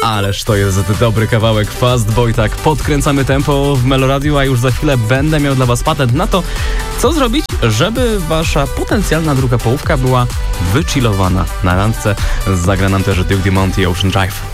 Ależ to jest dobry kawałek Fast Boy, tak podkręcamy tempo w Meloradiu, a już za chwilę będę miał dla was patent na to, co zrobić, żeby wasza potencjalna druga połówka była wychillowana na randce. Zagra nam też Duke Dumont i Ocean Drive.